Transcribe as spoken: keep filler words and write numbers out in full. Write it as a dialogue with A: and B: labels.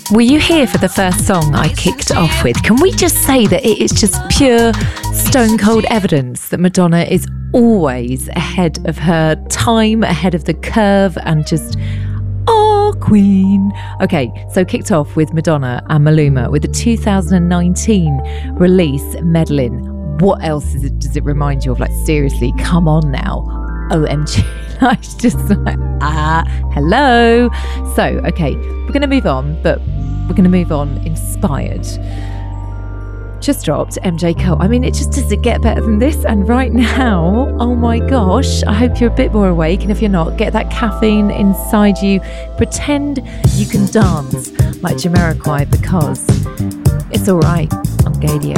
A: Were you here for the first song I kicked off with? Can we just say that it is just pure stone cold evidence that Madonna is always ahead of her time, ahead of the curve, and just, oh, queen. Okay, so kicked off with Madonna and Maluma with the two thousand nineteen release Medellin. What else is it, does it remind you of? Like, seriously, come on now. O M G. I was just like, ah, hello. So, okay, we're going to move on, but we're going to move on inspired. Just dropped M J Cole. I mean, it just doesn't get better than this. And right now, oh my gosh, I hope you're a bit more awake. And if you're not, get that caffeine inside you. Pretend you can dance like Jamiroquai, because it's all right on Gadio.